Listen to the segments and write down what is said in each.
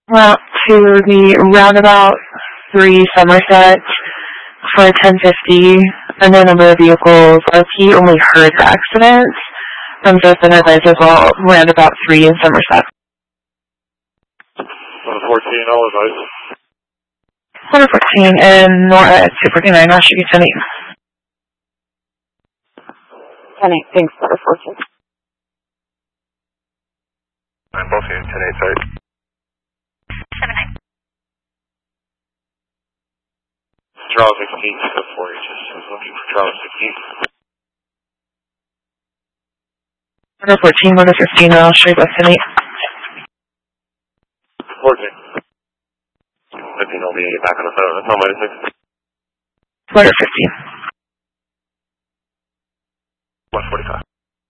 Route to the roundabout 3 Somerset for 1050. Unknown number of vehicles. He only heard the accidents. So it's been advised as well, roundabout 3 in Somerset. 114, all advised. 114 and Nora at 249, Washington 10-8. 10-8, thanks, 114. I'm both in 10-8, sorry. 7-9. Charles 16, step 4, just I was looking for Charles 16. 114, 115, and I'll show you both 10-8. 14. 15 will be back on the phone. That's all my 6. 115. 145.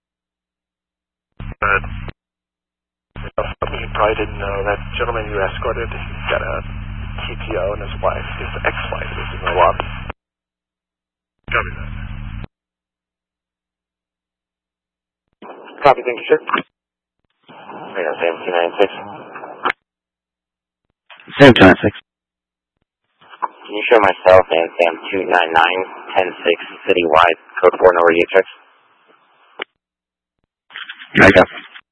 You probably didn't know that gentleman you escorted, he's got a TPO and his wife, his ex-wife, is in the lobby. Copy that. Copy, thank you, sir. I got Sam 296. Sam 296. Can you show myself and Sam 299-10-6 citywide, code 4, no radio checks? I got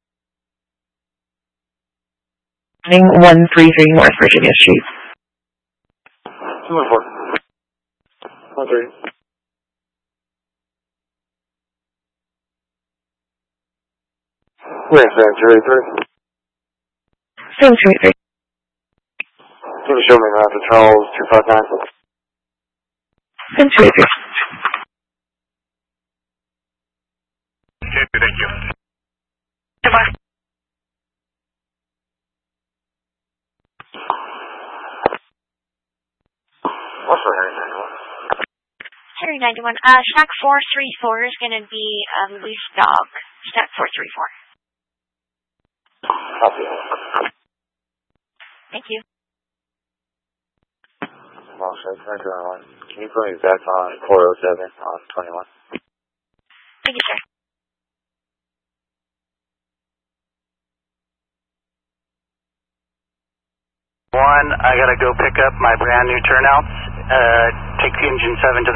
133 North Virginia Street. 214. 13. Where's Sam 283? Sam 283. Can you show me around to Charles 259? Sam 283. Okay, thank you. Goodbye. What's for Harry 91? Harry 91. Stack 434 is going to be loose dog. Stack 434. Copy. Thank you. Well, can you put me back on 407 on 21? Thank you, sir. I gotta go pick up my brand new turnouts. Take the engine 7 to the